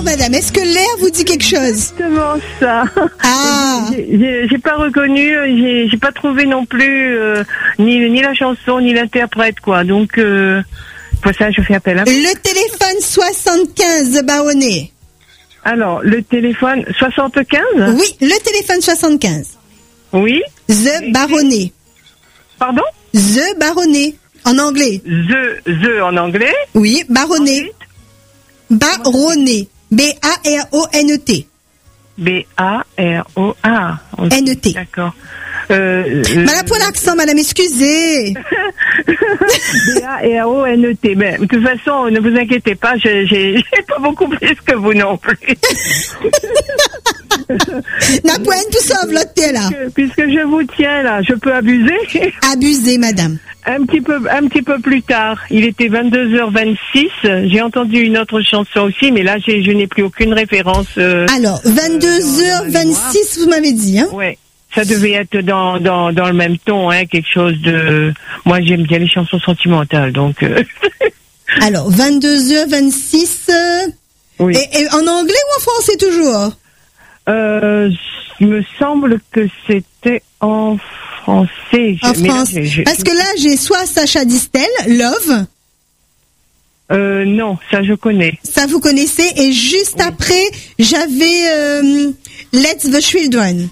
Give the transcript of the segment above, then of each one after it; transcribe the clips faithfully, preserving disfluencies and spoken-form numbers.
madame, est-ce que l'air vous dit quelque chose? Exactement ça. Ah. J'ai, j'ai, j'ai pas reconnu, j'ai, j'ai pas trouvé non plus euh, ni, ni la chanson, ni l'interprète, quoi. Donc, euh, pour ça, je fais appel à vous. Le téléphone soixante-quinze de Baronnet. Alors, le téléphone soixante-quinze? Oui, le téléphone soixante-quinze. Oui. The Baronnet. Pardon? The Baronnet. En anglais. The, the en anglais. Oui, Baronnet. Baronnet. B A R O N E T. B A R O A. N E T. D'accord. Euh, Madame, pour l'accent, madame, excusez. B A R O N E T. Mais de toute façon, ne vous inquiétez pas, j'ai, j'ai, j'ai pas beaucoup plus que vous non plus. La pointe tout sauve l'autre là. Puisque, puisque je vous tiens là, je peux abuser? Abuser, madame. Un petit peu, un petit peu plus tard, il était vingt-deux heures vingt-six. J'ai entendu une autre chanson aussi, mais là, j'ai, je n'ai plus aucune référence. Euh, Alors, vingt-deux heures vingt-six, vous m'avez dit, hein? Ouais. Ça devait être dans, dans, dans le même ton, hein, quelque chose de... Moi, j'aime bien les chansons sentimentales, donc... Euh... Alors, vingt-deux heures vingt-six... Euh... Oui. Et, et en anglais ou en français toujours? Euh, il me semble que c'était en français. En Mais français. Là, j'ai, j'ai... Parce que là, j'ai soit Sacha Distel, Love. Euh, non, ça je connais. Ça, vous connaissez. Et juste oui. après, j'avais euh, Let's the Children.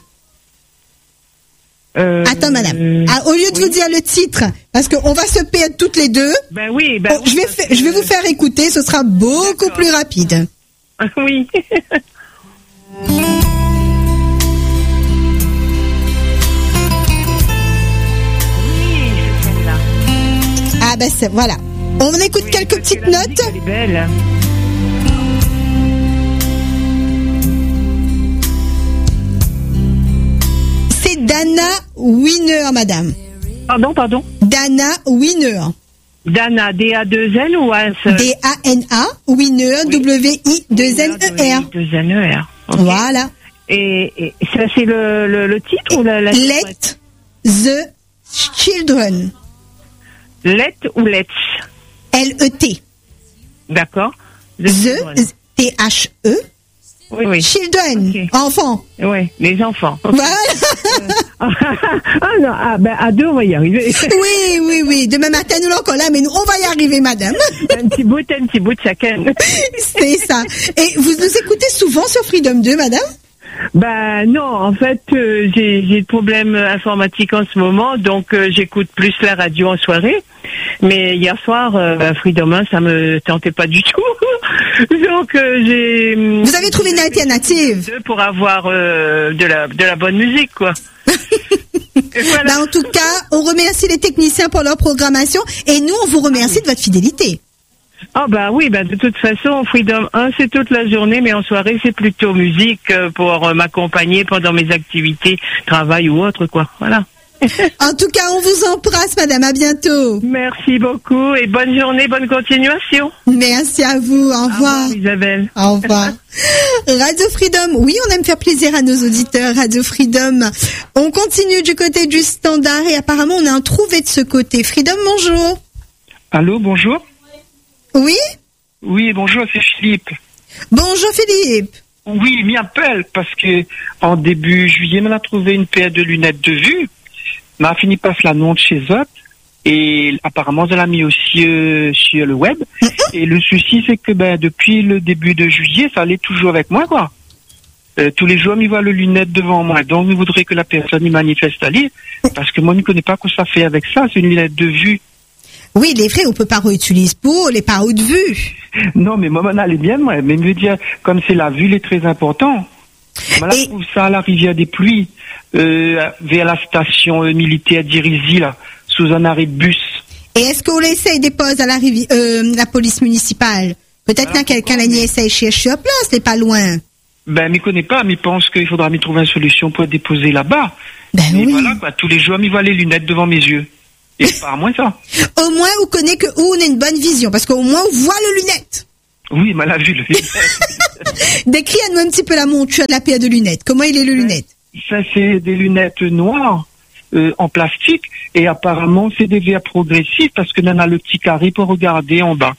Euh, Attends, madame. Ah, au lieu de oui. vous dire le titre, parce qu'on va se perdre toutes les deux. Ben oui, ben oh, oui, je, vais fa- je vais vous faire écouter, ce sera beaucoup D'accord. plus rapide. Oui. Ah ben c'est, voilà. On écoute oui, quelques petites notes. Musique, elle est belle. C'est Dana Winner, madame. Pardon, pardon. Dana Winner. Dana, D A deux N ou un seul? D A N A, Winner, oui. W I deux N E R. deux N E R. Okay. Voilà. Et, et ça, c'est le, le, le titre ou la, la Let the Children. Let ou Let's? L E T. D'accord. The, the T H E. Oui, oui. Children, okay. Enfants. Oui, les enfants. Okay. Voilà. ah non, ah, ben à deux on va y arriver. Oui, oui, oui. Demain matin nous l'encore là, mais nous on va y arriver, madame. Un petit bout, un petit bout de chacun. C'est ça. Et vous nous écoutez souvent sur Freedom deux, madame? Ben non, en fait, euh, j'ai j'ai des problèmes informatiques en ce moment, donc euh, j'écoute plus la radio en soirée. Mais hier soir, euh, ben, Freedom un, ça me tentait pas du tout. Donc euh, j'ai. Vous avez trouvé une alternative pour avoir euh, de la de la bonne musique, quoi. Voilà. Ben, en tout cas, on remercie les techniciens pour leur programmation et nous, on vous remercie de votre fidélité. Ah bah oui, bah de toute façon, Freedom un, c'est toute la journée, mais en soirée, c'est plutôt musique euh, pour euh, m'accompagner pendant mes activités, travail ou autre, quoi. Voilà. En tout cas, on vous embrasse, madame. À bientôt. Merci beaucoup et bonne journée, bonne continuation. Merci à vous. Au revoir. Au revoir, Isabelle. Au revoir. Radio Freedom. Oui, on aime faire plaisir à nos auditeurs. Radio Freedom. On continue du côté du standard et apparemment, on a un trouvé de ce côté. Freedom, bonjour. Allô, bonjour. Oui? Oui, bonjour, c'est Philippe. Bonjour, Philippe. Oui, il m'y appelle parce que en début juillet, on a trouvé une paire de lunettes de vue. On a fini par se la noter chez eux et apparemment, elle l'a mis aussi euh, sur le web. Et le souci, c'est que ben depuis le début de juillet, ça allait toujours avec moi, quoi. Euh, tous les jours, il voit le lunette devant moi. Donc, il voudrait que la personne y manifeste à lire parce que moi, je ne connais pas quoi ça fait avec ça. C'est une lunette de vue. Oui, les vrais, on peut pas réutiliser pour les pas haute vue. Non, mais moi, on allait bien, moi. Mais me dire, comme c'est la vue, il est très important. Moi, là, je trouve ça à la rivière des Pluies, euh, vers la station euh, militaire d'Irizy, là, sous un arrêt de bus. Et est-ce qu'on essaye des pauses à la, rivi- euh, la police municipale? Peut-être qu'il y a quelqu'un qui essaye chez sur place, c'est pas loin. Ben, m'y connaît pas, mais pense qu'il faudra m'y trouver une solution pour déposer là-bas. Ben mais oui. Voilà, quoi. Tous les jours, m'y voit les lunettes devant mes yeux. Et pas moins ça. Au moins, on connaît que où on a une bonne vision, parce qu'au moins, on voit le lunette. Oui, mais la vue, le lunette. Décris à nous un petit peu la monture de la paire de lunettes. Comment il est le lunette? Ça, c'est des lunettes noires, euh, en plastique, et apparemment, c'est des verres progressifs, parce que là, on a le petit carré pour regarder en bas.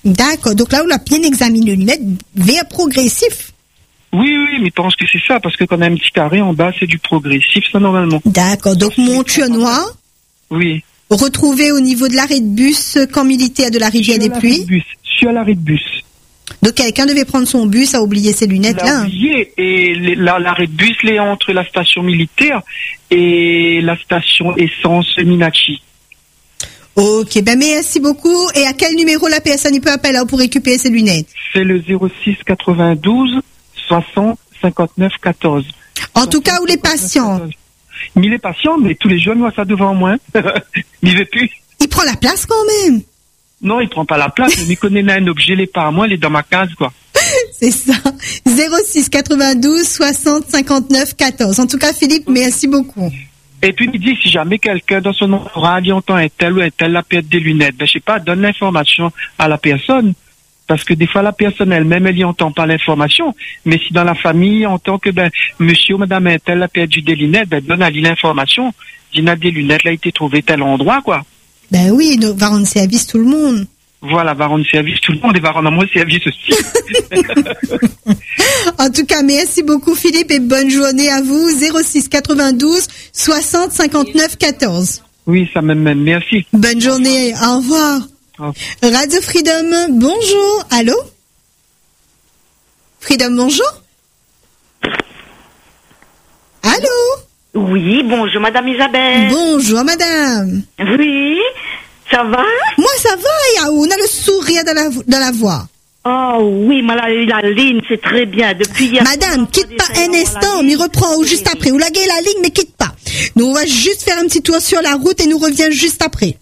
D'accord. Donc là, on a bien examiné les lunettes vers progressif. Oui, oui, mais je pense que c'est ça, parce que quand on a un petit carré en bas, c'est du progressif, ça, normalement. D'accord. Donc, mon tuyau noir. Oui. Retrouvé au niveau de l'arrêt de bus, camp militaire de la Rivière des Pluies. Je suis à l'arrêt de bus. Donc, quelqu'un devait prendre son bus, a oublié ses lunettes, il a là. oublié, et les- la- l'arrêt de bus, il est entre la station militaire et la station essence Minachi. Ok, ben merci beaucoup. Et à quel numéro la P S A N peut appeler là, pour récupérer ses lunettes? C'est le zéro six quatre-vingt-douze soixante cinquante-neuf quatorze. En tout cas, où les patients, Mais les patients, mais tous les jeunes voient ça devant moi. Il veut plus. il prend la place quand même. Non, il prend pas la place, mais il connaît un objet, il est par moi, il est dans ma case, quoi. C'est ça. zéro six quatre-vingt-douze soixante cinquante-neuf quatorze. En tout cas, Philippe, merci beaucoup. Et puis il dit, si jamais quelqu'un dans son entourage entend un tel ou un tel la perte des lunettes, ben je sais pas, donne l'information à la personne. Parce que des fois, la personne elle-même, elle n'y entend pas l'information. Mais si dans la famille, on entend que, ben, monsieur ou madame un tel a perdu des lunettes, ben, donne à lui l'information. Dis, n'a des lunettes, là, a été trouvé tel endroit, quoi. Ben oui, donc va rendre service tout le monde. Voilà, va rendre service tout le monde et va rendre moi service aussi. En tout cas, merci beaucoup Philippe et bonne journée à vous. zéro six quatre-vingt-douze soixante cinquante-neuf quatorze. Oui, ça m'aime, merci. Bonne journée, au revoir. Au Radio Freedom, bonjour. Allô? Freedom, bonjour. Allô? Oui, bonjour Madame Isabelle. Bonjour madame. Oui, ça va? Moi ça va, on a le sourire dans la, dans la voix. Oh oui, mais la, la ligne, c'est très bien. Depuis hier. Madame, quitte pas un instant, m'y reprend ou juste après. Ou laguez la ligne, mais quitte pas. Nous, on va juste faire un petit tour sur la route et nous revient juste après.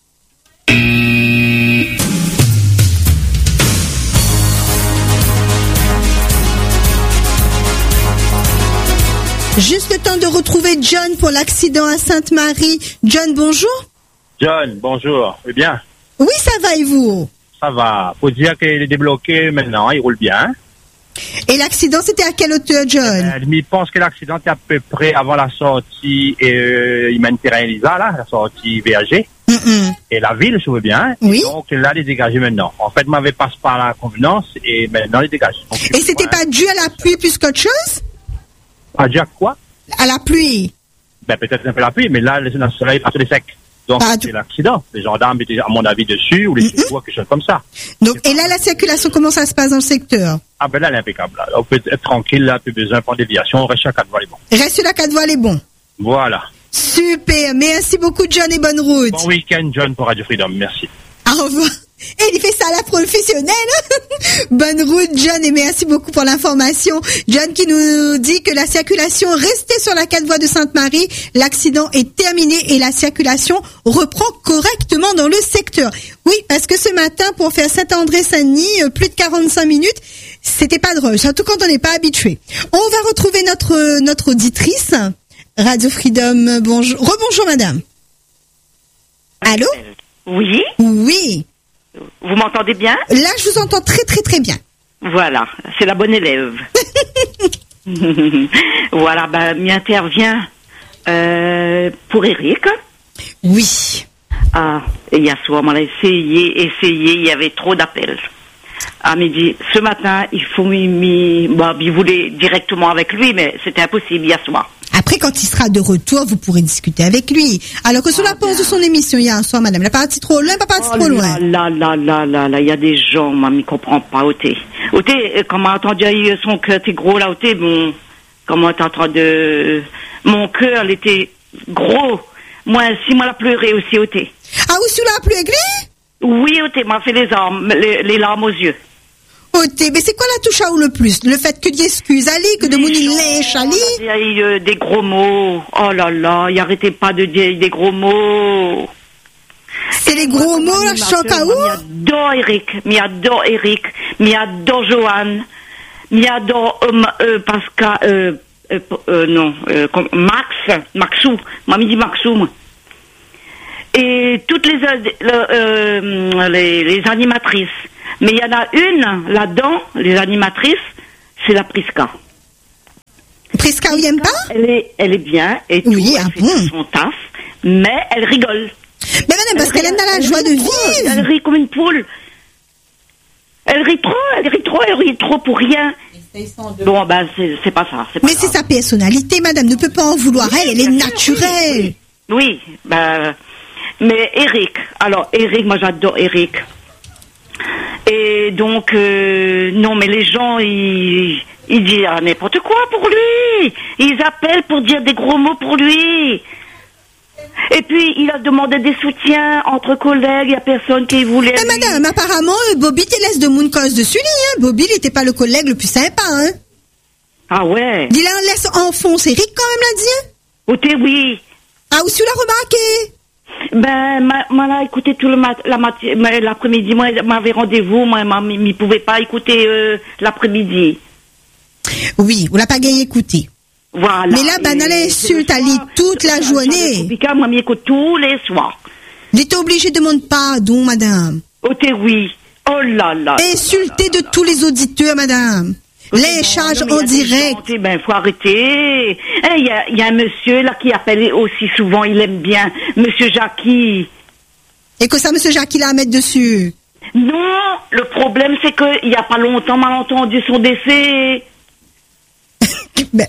Juste le temps de retrouver John pour l'accident à Sainte-Marie. John, bonjour. John, bonjour. Eh bien, Oui, ça va et vous? ça va. Faut dire qu'il est débloqué maintenant, il roule bien. Et l'accident, c'était à quelle hauteur, John? Euh, mais il pense que l'accident est à peu près avant la sortie euh, humanitaire Elisa, là, la sortie V A G. Mm-mm. Et la ville, je veux bien. Oui. Et donc là, il est dégagé maintenant. En fait, m'avait passe par la convenance et maintenant, il est dégagé. Donc, Et c'était pas dû à la pluie plus qu'autre chose? Pas dire quoi? À la pluie. Ben, peut-être un peu la pluie, mais là, le le soleil passe les secs. Donc, Pas c'est du- l'accident. Les gendarmes étaient, à mon avis, dessus, ou les Mm-mm. secours, quelque chose comme ça. Donc, et là, la circulation, comment ça se passe dans le secteur? Ah ben là, elle est impeccable. Là. On peut être tranquille, là, plus besoin de prendre des déviations, on reste à quatre voies, les bons. Reste sur la quatre voies, les bons. Voilà. Super. Merci beaucoup, John, et bonne route. Bon week-end, John, pour Radio Freedom. Merci. Au revoir. Et il fait ça à la professionnelle. Bonne route, John, et merci beaucoup pour l'information. John qui nous dit que la circulation restait sur la quatre voies de Sainte-Marie. L'accident est terminé et la circulation reprend correctement dans le secteur. Oui, parce que ce matin, pour faire Saint-André-Saint-Denis, euh, plus de quarante-cinq minutes, c'était pas drôle, surtout quand on n'est pas habitué. On va retrouver notre, notre auditrice. Radio Freedom, bonjour. Rebonjour, madame. Allô? Oui, Oui. vous m'entendez bien? Là, je vous entends très, très, très bien. Voilà, c'est la bonne élève. Voilà, ben, m'y intervient euh, pour Eric. Oui. Ah, et hier soir, on a essayé, essayé, il y avait trop d'appels. À midi, ce matin, il faut m'y, m'y- bon, il voulait directement avec lui, mais c'était impossible hier soir. Après, quand il sera de retour, vous pourrez discuter avec lui. Alors que sur la pause de son émission hier soir, madame, la partie trop loin, pas partie Oh trop loin. là là là là là, il y a des gens, moi, ne comprend pas, Oté. Oté, euh, quand m'a entendu euh, son cœur était gros là, Oté, bon, comment t'es en train de... Mon cœur, il était gros. Moi, si moi, la pleuré aussi, Oté. Ah, ou sur la plus aigrie? Oui, Oté, m'a fait les armes, les, les larmes aux yeux. Oh, t'es- mais c'est quoi la touche à ou le plus? Le fait que d'y excuse Ali, que de mouni lèche Ali? Il y a eu euh, des gros mots. Oh là là, il arrêtait pas de dire des gros mots. C'est les gros mots, là, choc à Mi ou? adore Eric, mi adore Eric, mi adore Johan, mi adore euh, ma- euh, Pascal, euh, euh, euh, non, euh, comme- Max, Maxou, m'a dit Maxou, moi. Et toutes les, euh, euh, les, les animatrices. Mais il y en a une là-dedans, les animatrices, c'est la Prisca. Prisca, vous aime pas? Elle est, elle est bien, et tout, Oui, elle ah fait bon. son taf, mais elle rigole. Mais madame, parce qu'elle aime dans la Elle joie rit de comme une poule, Elle vivre. rit comme une poule. Elle rit trop, elle rit trop, elle rit trop pour rien. Bon, ben, c'est, c'est pas ça. C'est pas Mais c'est sa personnalité, madame, ne peut pas en vouloir. Elle, elle est naturelle. Oui, ben, mais Eric, alors Eric, moi j'adore Eric. Et donc, euh, non, mais les gens, ils, ils disent ah, n'importe quoi pour lui. Ils appellent pour dire des gros mots pour lui. Et puis, il a demandé des soutiens entre collègues, il n'y a personne qui voulait... Mais madame, apparemment, Bobby te laisse de moun cause dessus, hein. Bobby, il n'était pas le collègue le plus sympa, hein. Ah ouais. Il en laisse enfoncer Eric, quand même, l'a dit, hein. Oh, t'es oui. Ah, où tu l'as remarqué? Ben, moi, là, écoutez, tout le mat- la mati- l'après-midi, moi, m'avait rendez-vous, moi, il ne pouvait pas écouter euh, l'après-midi. Oui, vous l'a pas gagné écouté. Voilà. Mais là, ben, elle insulte Ali toute la journée. Moi, m'y écoute tous les soirs. Il était obligé de demander pardon, madame. Oh, t'es oui. Oh là là. Insulté de tous les auditeurs, madame. Les charges en direct. Il ben, faut arrêter. Il y, a, y a un monsieur là qui appelle aussi souvent, il aime bien. Monsieur Jackie. Et que ça, monsieur Jackie, l'a à mettre dessus? Non, le problème, c'est qu'il n'y a pas longtemps, mal entendu son décès. ben.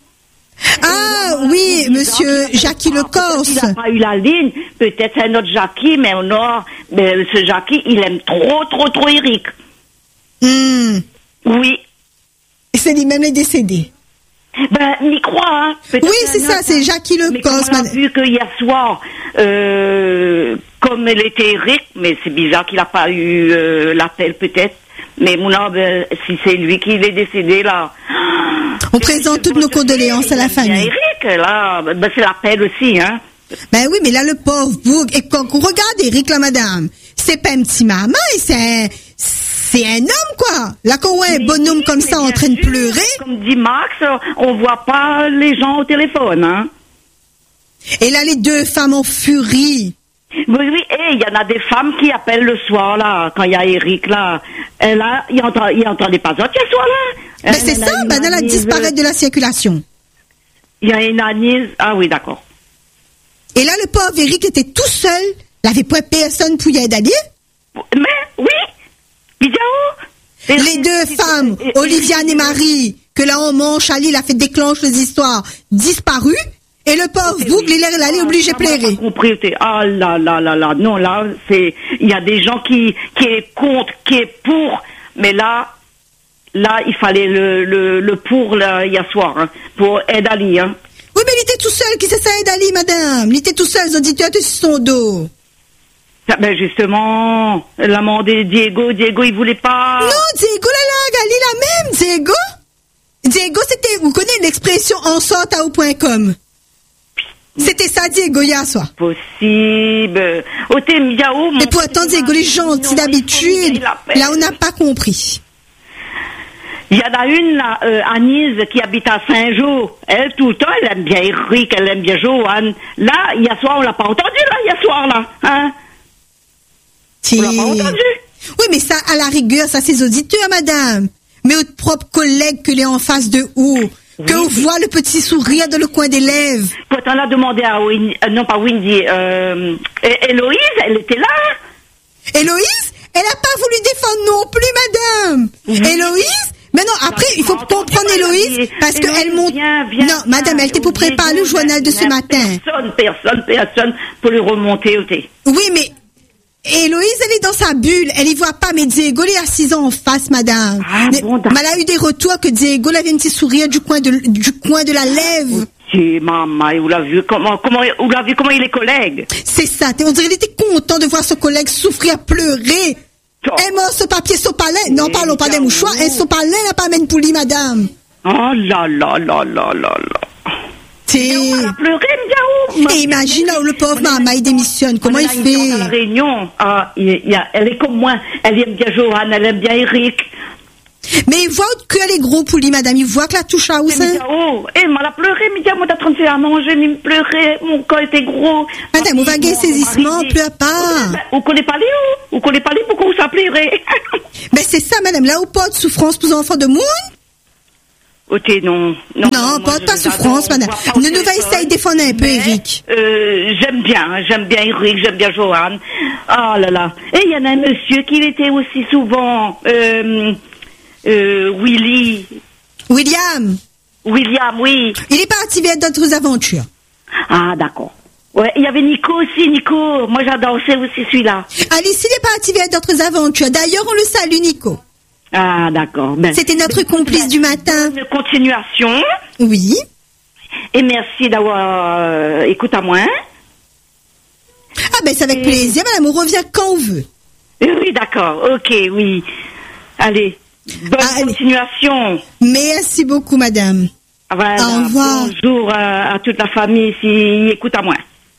Ah oui, monsieur Jackie Le Corse. Il n'a pas eu la ligne. Peut-être c'est un autre Jackie, mais au nord, mais ce Jackie, il aime trop, trop, trop Eric. Hmm. Oui. Et c'est lui-même les décédés. Ben, m'y croit, hein. Oui, c'est ça, c'est Jackie Le Corse. On a vu que hier soir, euh, comme elle était Eric, mais c'est bizarre qu'il n'a pas eu euh, l'appel peut-être. Mais Mouna, ben, si c'est lui qui est décédé, là... On présente toutes nos condoléances à la famille. Eric, là, ben, c'est l'appel aussi, hein. Ben oui, mais là, le pauvre Bourg, et quand on regarde Eric, là, madame, c'est pas un petit maman, c'est un, c'est un homme, quoi. Là, quand on voit un bonhomme oui, comme ça en train de sûr, pleurer... Comme dit Max, on voit pas les gens au téléphone, hein. Et là, les deux femmes en furie. Oui, oui, et il y en a des femmes qui appellent le soir, là, quand il y a Eric, là. Et là, il n'entendait pas sortir ce soir-là. Ben c'est ça, ben elle a disparu de la circulation. Il y a une Agnès, ah oui, d'accord. Et là, le pauvre Eric était tout seul. Il n'avait pas personne pour y aider. Mais, oui, Bidiao. Les deux femmes, Oliviane et Marie, que là, on mange, Ali, il a fait déclencher les histoires, disparues. Et le pauvre Boug, il est allé obligé de pleurer. Compris, ah là là là là, non là, c'est, il y a des gens qui, qui est contre, qui est pour, mais là, là, il fallait le, le, le pour là, hier soir, hein, pour Ed Ali, hein. Oui, mais il était tout seul, qui c'est ça Ed Ali, madame? Il était tout seul, les auditeurs étaient sur son dos. Ah, ben justement, l'amant de Diego, Diego, il voulait pas. Non, Diego, là, là, Ali, la même, Diego. Diego, c'était, vous connaissez l'expression en sorte à ou point com. C'était ça, Diego, hier soir. Possible. Oh, t'es miaou, mais pourtant, Diego, les gentils d'habitude. Là, on n'a pas compris. Il y en a une, là, euh, Anise, qui habite à Saint-Jean. Elle, tout le temps, elle aime bien Eric, elle aime bien Joanne. Là, hier soir, on l'a pas entendu, là, hier soir, là. Hein? Si. On l'a pas entendu. Oui, mais ça, à la rigueur, ça, c'est auditeurs, madame. Mais votre propre collègue que les en face de où? Oui, que vous voit le petit sourire dans le coin des lèvres. Quand on a demandé à Windy, euh, non pas Windy, euh, Héloïse, elle était là. Héloïse, elle n'a pas voulu défendre non plus, madame. Oui. Héloïse, mais non, après, il faut comprendre Héloïse, parce qu'elle monte... Viens, viens, non, madame, elle était pour préparer le journal de ce matin. Personne, personne, personne pour lui remonter au thé. Oui, mais... Héloïse, elle est dans sa bulle, elle y voit pas, mais Diego, il est assis en face, madame. Ah, mais, bon, mais elle a eu des retours que Diego, il avait un petit sourire du coin de, du coin de la lèvre. Ok, maman, vous l'avez vu comment, comment, vous l'avez vu comment il est collègue. C'est ça, on dirait qu'il était content de voir ce collègue souffrir, pleurer. Oh. Et moi, ce papier sopalin, non, parlons pas des mouchoirs, et sopalin n'a pas amène pour lui, madame. Oh là là là là là là. C'est... On a pleuré, Miaou. Et imagine là où le pauvre maman, il démissionne. Comment il fait? Dans la réunion, ah, il y a, elle est comme moi. Elle aime bien Joanne, elle aime bien Eric. Mais il voit que elle est gros pour lui, madame. Il voit que la touche à où ça? Oh, et elle m'a pleuré, Midia, moi, t'as trente-six à manger, il me pleurait. Mon corps était gros. Madame, on va gagner saisissement, pleure pas. Vous connaissez pas les où? Vous connaissez pas les pourquoi vous s'appellerez? Mais c'est ça, madame. Là où pas de souffrance pour les enfants de monde? Ok, non. Non, non pas, pas souffrance, madame. Ne nous va essayer de défendre un peu, Eric. Euh, j'aime bien, j'aime bien Eric, j'aime bien Joanne. Ah là là. Et il y en a un monsieur qui était aussi souvent, euh, euh, Willy. William. William, oui. Il est parti vers d'autres aventures. Ah, d'accord. Ouais, il y avait Nico aussi, Nico. Moi, j'adorais aussi celui-là. Alice, il est parti vers d'autres aventures. D'ailleurs, on le salue, Nico. Ah, d'accord. Ben, C'était notre complice du matin. Une continuation. Oui. Et merci d'avoir euh, écouté à moi. Ah ben, c'est avec Et... plaisir, madame. On revient quand on veut. Oui, d'accord. Ok, oui. Allez. Bonne Allez. continuation. Merci beaucoup, madame. Voilà. Au revoir. Bonjour à, à toute la famille s'ils écoutent à moi.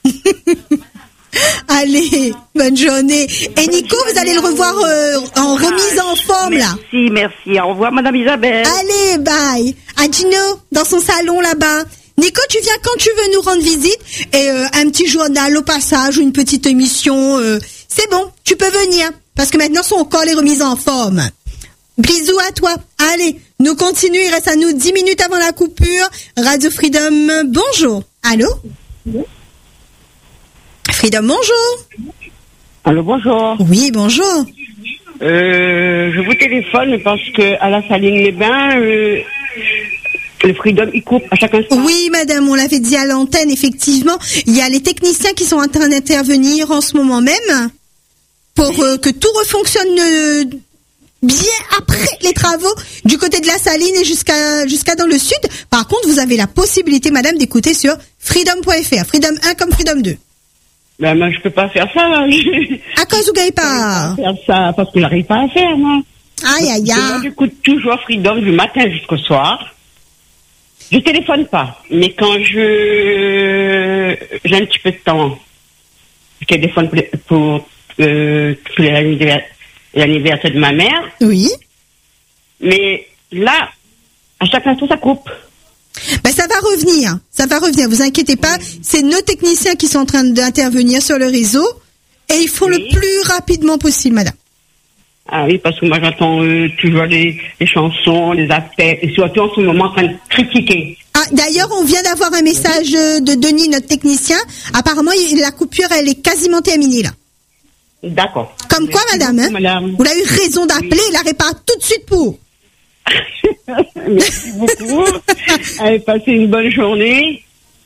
Allez, bonne journée. Et Nico, vous allez le revoir euh, en remise en forme, là. Merci, merci. Au revoir, madame Isabelle. Allez, bye. À Gino, dans son salon là-bas. Nico, tu viens quand tu veux nous rendre visite. Et euh, un petit journal au passage ou une petite émission. Euh, c'est bon, tu peux venir. Parce que maintenant, son corps est remis en forme. Bisous à toi. Allez, nous continuons. Il reste à nous dix minutes avant la coupure. Radio Freedom, bonjour. Allô? Freedom, bonjour. Allô, bonjour. Oui, bonjour. Euh, je vous téléphone parce que à la Saline-les-Bains, euh, le Freedom, il coupe à chaque instant. Oui, madame, on l'avait dit à l'antenne, effectivement. Il y a les techniciens qui sont en train d'intervenir en ce moment même pour euh, que tout refonctionne euh, bien après les travaux du côté de la Saline et jusqu'à jusqu'à dans le sud. Par contre, vous avez la possibilité, madame, d'écouter sur freedom point f r. Freedom un comme Freedom deux. Ben, moi, je peux pas faire ça, là. À cause vous gagnez pas. Faire ça parce que j'arrive pas à faire, moi. Aïe, aïe, Moi, aïe. j'écoute toujours Freedom du matin jusqu'au soir. Je téléphone pas, mais quand je j'ai un petit peu de temps, je téléphone pour, pour euh, pour l'anniversaire l'anniversaire de ma mère. Oui. Mais là, à chaque instant, ça coupe. Ben, ça va revenir. Ça va revenir. Vous inquiétez pas. C'est nos techniciens qui sont en train d'intervenir sur le réseau. Et ils font Oui. le plus rapidement possible, madame. Ah oui, parce que moi j'entends euh, toujours les, les chansons, les appels, et surtout en ce moment en train de critiquer. Ah, d'ailleurs, on vient d'avoir un message euh, de Denis, notre technicien. Apparemment, il- la coupure, elle est quasiment terminée, là. D'accord. Comme quoi, Merci madame, beaucoup, hein, madame. vous avez eu raison d'appeler. Il la répare tout de suite pour. Merci beaucoup. Allez, passez une bonne journée.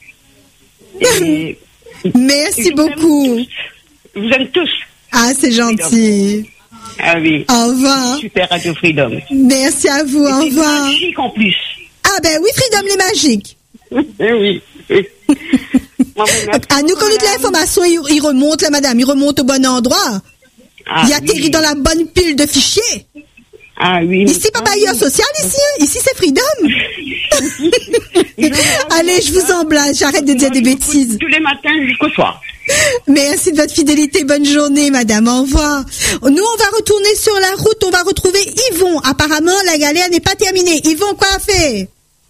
Et Merci je vous aime beaucoup. tous. Je vous aime tous. Ah, c'est gentil. Ah oui. Au revoir. Super Radio Freedom. Merci à vous. Au C'est revoir. magique en plus. Ah, ben oui, Freedom, les magiques. Eh oui. oui. Bon, ben, merci À nous beaucoup, connaître madame. l'information, il, il remonte, là, madame. Il remonte au bon endroit. Ah, il atterrit oui. dans la bonne pile de fichiers. Ah oui. Ici, pas bailleur social, ici. hein. Ici, c'est Freedom. Allez, je vous embrasse. J'arrête de dire des bêtises. Tous les matins jusqu'au soir. Merci de votre fidélité. Bonne journée, madame. Au revoir. Nous, on va retourner sur la route. On va retrouver Yvon. Apparemment, la galère n'est pas terminée. Yvon, quoi a fait?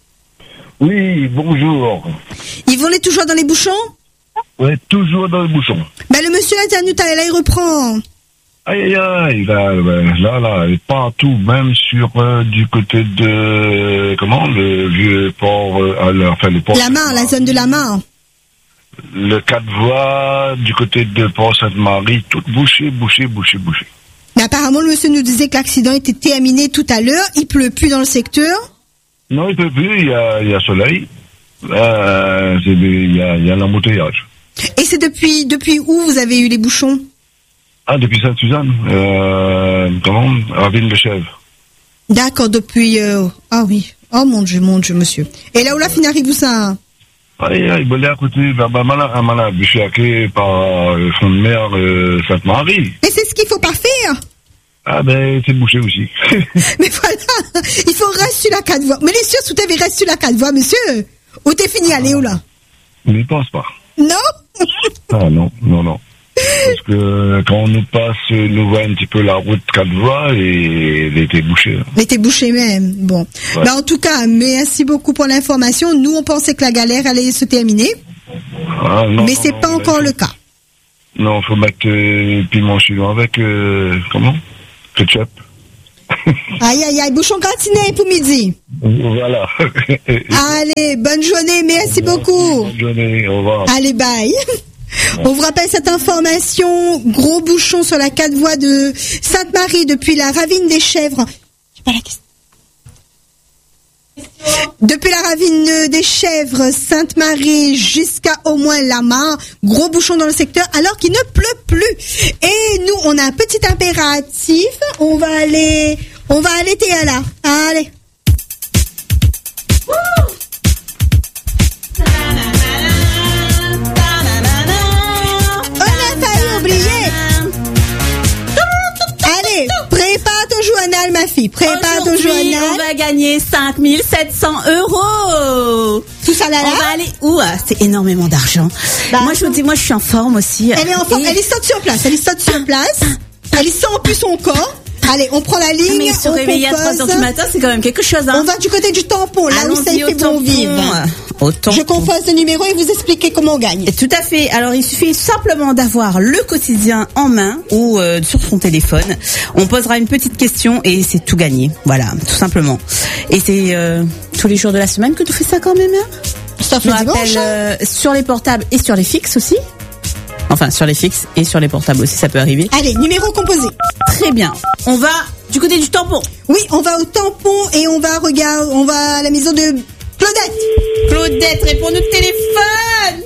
Oui, bonjour. Yvon est toujours dans les bouchons? On est toujours dans le bouchon. Ben, le monsieur a dit à nous, là, il reprend. Aïe, aïe, aïe, là, ben, là, là, et partout, même sur, euh, du côté de, comment, le vieux port, euh, à la- enfin, le port. La Marne, la zone de la Marne. Le quatre voies, du côté de Port-Sainte-Marie, tout bouché, bouché, bouché, bouché. Mais apparemment, le monsieur nous disait que l'accident était terminé tout à l'heure. Il pleut plus dans le secteur. Non, il peut plus, il y a, il y a soleil. Euh, c'est des- il y a, il y a l'embouteillage. Et c'est depuis, depuis où vous avez eu les bouchons? Ah, depuis Sainte-Suzanne, euh, comment, à Ville-de-Chèvre. D'accord, depuis, euh, ah oui. Oh mon Dieu, mon Dieu, monsieur. Et là où la finale arrive où ça? Aïe, aïe, il est à côté, bah, bah, malin, un malin, bûché par, euh, front de mer, euh, Sainte-Marie. Mais c'est ce qu'il faut pas faire. Ah, ben, c'est bouché aussi. Mais voilà, il faut rester sur la quatre voies. Mais les sûr, tout est reste sur la quatre voies, monsieur. Où t'es fini, allez, où là? On n'y pense pas. Non? Ah, non, non, non. Parce que quand on nous passe, nous voit un petit peu la route quatre voies et elle était bouchée. Mais t'es bouché même. Bon. Ouais. Bah, en tout cas, merci beaucoup pour l'information. Nous, on pensait que la galère allait se terminer. Ah, non, mais non, c'est non, pas mais encore faut- le cas. Non, faut mettre euh, piment chinois avec, euh, comment? Ketchup. Aïe, aïe, aïe, bouchon gratiné pour midi. Voilà. Allez, bonne journée, merci beaucoup. Bonne journée, au revoir. Allez, bye. On vous rappelle cette information, gros bouchon sur la quatre voies de Sainte-Marie depuis la ravine des Chèvres. J'ai pas la question. Depuis la ravine des Chèvres, Sainte-Marie jusqu'à au moins Lamar, gros bouchon dans le secteur alors qu'il ne pleut plus. Et nous, on a un petit impératif. On va aller, on va aller Théala. Allez. On a failli oublier. Allez, prépare ton journal, ma fille. Prépare ton journal. On va gagner cinq mille sept cents euros. Tout ça là là. On va aller où? C'est énormément d'argent. Bah, moi, je vous dis, moi, je suis en forme aussi. Elle est en forme. Et... Elle est saute sur place. Elle est saute sur place. Elle sent en plus son corps. Allez, on prend la ligne. Mais se réveiller à trois heures du matin, c'est quand même quelque chose, hein. On va du côté du tampon, là Allons-y où ça fait bon vivre. Je compose le numéro et vous expliquez comment on gagne. Tout à fait. Alors, il suffit simplement d'avoir le quotidien en main ou euh, sur son téléphone. On posera une petite question et c'est tout gagné. Voilà, tout simplement. Et c'est euh, tous les jours de la semaine que tu fais ça quand même, hein. Ça fait dimanche. Euh, sur les portables et sur les fixes aussi. Enfin, sur les fixes et sur les portables aussi, ça peut arriver. Allez, numéro composé. Très bien. On va du côté du tampon. Oui, on va au tampon et on va regarder, on va à la maison de Claudette. Claudette, réponds-nous de téléphone.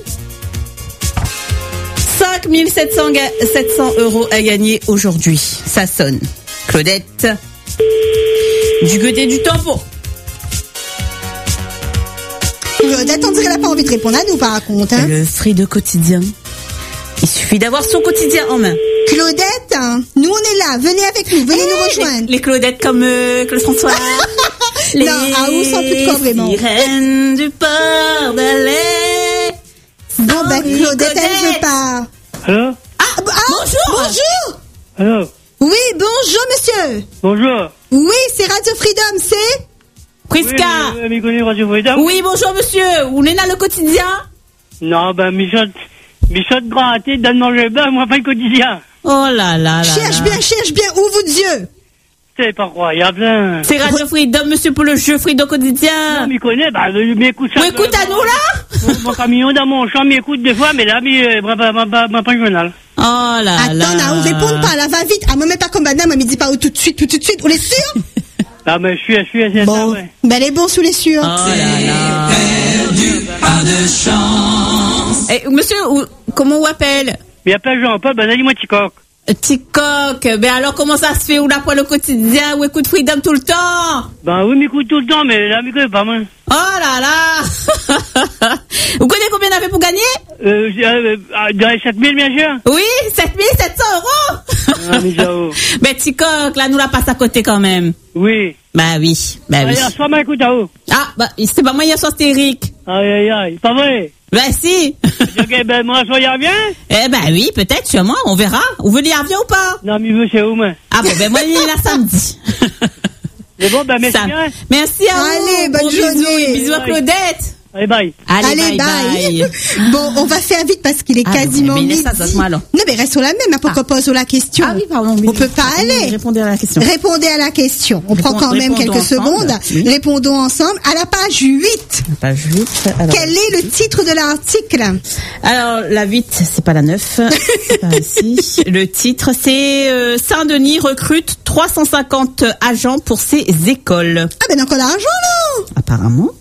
cinq mille sept cents euros à gagner aujourd'hui. Ça sonne. Claudette. Du côté du tampon. Claudette, on dirait qu'elle n'a pas envie de répondre à nous, par contre. Hein. Le free de quotidien. Il suffit d'avoir son quotidien en main. Claudette, nous on est là, venez avec nous, venez hey, nous rejoindre. Les, les Claudettes comme euh, Claude François. Les non, à où sans plus de quoi vraiment. Sirènes du port d'Alais. Bon ben Claudette, elle veut pas. Allô? Ah, ah bonjour. Bonjour. Allô? Oui, bonjour monsieur. Bonjour. Oui, c'est Radio Freedom, c'est Priska. Oui, oui, Radio Freedom. Oui, bonjour monsieur. Vous êtes là le quotidien? Non, ben Michel. Michel de grand thé, donne-moi le bain, moi pas le quotidien. Oh là là là. Cherche là. bien, cherche bien, ouvre Dieu. C'est pas croyable, hein. C'est Radio Freedom, monsieur, pour le jeu Freedom quotidien. Non, m'y connaît, bah, m'écoute ça. M'écoute à nous, là? Mon camion dans mon champ m'écoute des fois, mais là, mais, bah, bah, bah, bah, pas le journal. Oh là Attends, là. Attends, on répond pas, là, va vite. Ah, me mets pas comme madame, elle me dit pas tout de suite, tout de suite, on est sûr? Ah, mais je suis, je suis, c'est bon. ça, ouais. Ben, elle est bon sous les sûrs. Oh là là. Perdu, pas de chance. Eh, monsieur, comment on appelle? Mais appelle Jean-Paul, ben, dis-moi Ticoc. Ticoc, ben alors comment ça se fait? Ou la poêle au quotidien, ou écoute Freedom tout le temps? Ben oui, m'écoute tout le temps, mais là, m'écoute pas mal. Oh là là. Vous connaissez combien on avait pour gagner? Euh, euh, dans les sept mille, bien sûr. Oui, sept mille sept cents euros. Ah, mais j'avoue. Ben Ticoc, là, nous la passe à côté quand même. Oui. Bah oui, bah ah, oui. Hier soir, m'écoute à haut. Ah, bah, c'est pas moi hier soir, c'était Eric. Aïe, aïe, aïe, pas vrai? Ben si. Ok, ben moi, soyez bien. Eh ben oui, peut-être, sûrement, on verra. Vous voulez y ou pas? Non, mais vous, c'est où, moi? Ah bon, ben moi, il est là samedi. Mais bon, ben merci. Hein. Merci à vous. Allez, bonne bon journée. Bisous, bisous à Claudette. Allez, bye. Allez, Allez, bye, bye. bye. Bon, on va faire vite parce qu'il est ah, quasiment bon, midi. Ça, ça, moi, alors. Non, mais reste sur la même, hein, pour qu'on pose la question. Ah oui, pardon. On peut pas aller. Répondez à la question. Répondez à la question. On Répond, prend quand même quelques secondes. Oui. Répondons ensemble à la page huit. La page huit. Alors, quel est le titre de l'article? Alors, la huit, c'est pas la neuf. C'est pas ici. Le titre, c'est euh, Saint-Denis recrute trois cent cinquante agents pour ses écoles. Ah ben encore d'argent, là. Apparemment.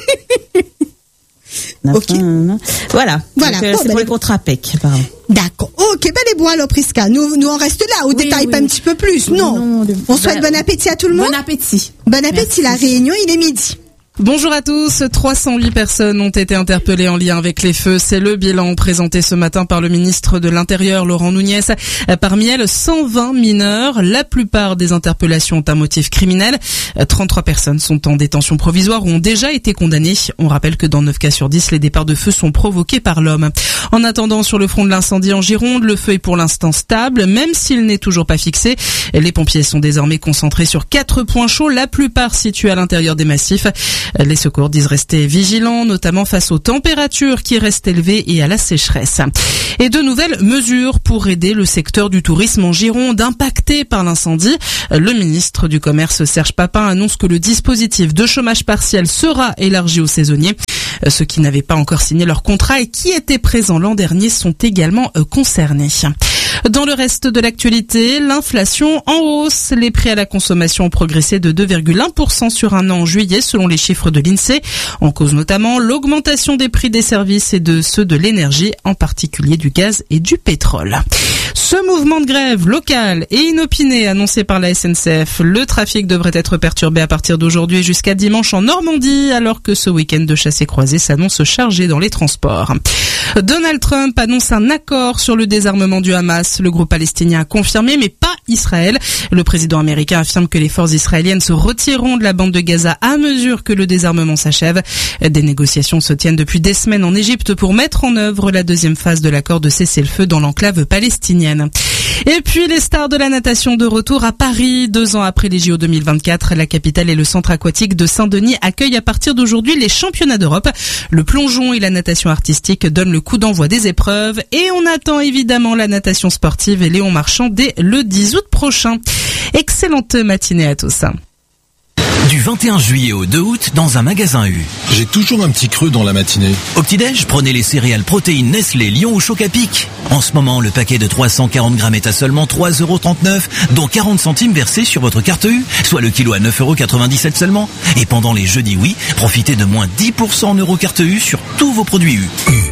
Okay. Voilà. Voilà. Donc, euh, oh, c'est ben pour les contrats P E C, apparemment. D'accord. Ok, ben les bons alors, Priska. Nous, nous on reste là. On oui, détaille oui. pas un petit peu plus. Non. non de... On souhaite bon appétit à tout le monde. Bon appétit. Bon appétit. Merci. La réunion, il est midi. Bonjour à tous. trois cent huit personnes ont été interpellées en lien avec les feux. C'est le bilan présenté ce matin par le ministre de l'Intérieur, Laurent Nunez. Parmi elles, cent vingt mineurs. La plupart des interpellations ont un motif criminel. trente-trois personnes sont en détention provisoire ou ont déjà été condamnées. On rappelle que dans neuf cas sur dix, les départs de feu sont provoqués par l'homme. En attendant, sur le front de l'incendie en Gironde, le feu est pour l'instant stable, même s'il n'est toujours pas fixé. Les pompiers sont désormais concentrés sur quatre points chauds, la plupart situés à l'intérieur des massifs. Les secours disent rester vigilants, notamment face aux températures qui restent élevées et à la sécheresse. Et de nouvelles mesures pour aider le secteur du tourisme en Gironde impacté par l'incendie. Le ministre du Commerce, Serge Papin, annonce que le dispositif de chômage partiel sera élargi aux saisonniers. Ceux qui n'avaient pas encore signé leur contrat et qui étaient présents l'an dernier sont également concernés. Dans le reste de l'actualité, l'inflation en hausse. Les prix à la consommation ont progressé de deux virgule un pour cent sur un an en juillet selon les chiffres de l'INSEE. En cause notamment l'augmentation des prix des services et de ceux de l'énergie, en particulier du gaz et du pétrole. Ce mouvement de grève local et inopiné annoncé par la S N C F, le trafic devrait être perturbé à partir d'aujourd'hui jusqu'à dimanche en Normandie, alors que ce week-end de chassé-croisé s'annonce chargé dans les transports. Donald Trump annonce un accord sur le désarmement du Hamas. Le groupe palestinien a confirmé, mais pas Israël. Le président américain affirme que les forces israéliennes se retireront de la bande de Gaza à mesure que le désarmement s'achève. Des négociations se tiennent depuis des semaines en Égypte pour mettre en œuvre la deuxième phase de l'accord de cessez-le-feu dans l'enclave palestinienne. Et puis les stars de la natation de retour à Paris. Deux ans après les J O deux mille vingt-quatre, la capitale et le centre aquatique de Saint-Denis accueillent à partir d'aujourd'hui les championnats d'Europe. Le plongeon et la natation artistique donnent le coup d'envoi des épreuves et on attend évidemment la natation sportive et Léon Marchand dès le dix août prochain. Excellente matinée à tous. Du vingt et un juillet au deux août dans un magasin U. J'ai toujours un petit creux dans la matinée. Au petit-déj, prenez les céréales protéines Nestlé Lion ou Choc à Pic. En ce moment, le paquet de trois cent quarante grammes est à seulement trois euros trente-neuf, dont quarante centimes versés sur votre carte U, soit le kilo à neuf euros quatre-vingt-dix-sept seulement. Et pendant les jeudis oui, profitez de moins dix pour cent en euros carte U sur tous vos produits U.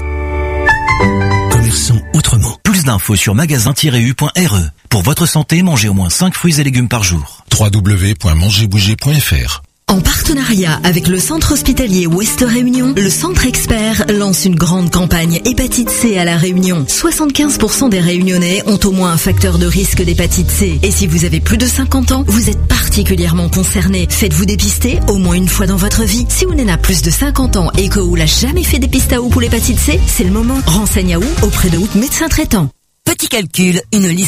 U. Commerçons autrement. Plus d'infos sur magasin tiret u point r e. Pour votre santé, mangez au moins cinq fruits et légumes par jour. w w w point manger bouger point f r. En partenariat avec le centre hospitalier Ouest Réunion, le centre expert lance une grande campagne hépatite C à la Réunion. soixante-quinze pour cent des Réunionnais ont au moins un facteur de risque d'hépatite C. Et si vous avez plus de cinquante ans, vous êtes particulièrement concerné. Faites-vous dépister au moins une fois dans votre vie. Si vous n'avez pas plus de cinquante ans et que vous n'avez jamais fait dépistage pour l'hépatite C, c'est le moment. Renseigne à où auprès de votre médecin traitant. Petit calcul, une liste